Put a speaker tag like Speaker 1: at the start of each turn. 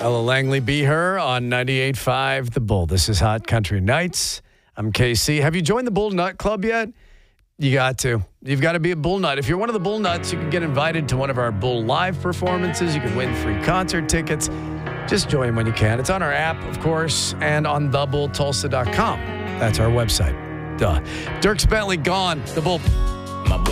Speaker 1: Ella Langley, Be Her on 98.5 The Bull. This is Hot Country Nights. I'm KC. Have you joined the Bull Nut Club yet? You got to. You've got to be a Bull Nut. If you're one of the Bull Nuts, you can get invited to one of our Bull Live performances. You can win free concert tickets. Just join when you can. It's on our app, of course, and on thebulltulsa.com. That's our website. Duh. Dierks Bentley gone. The Bull.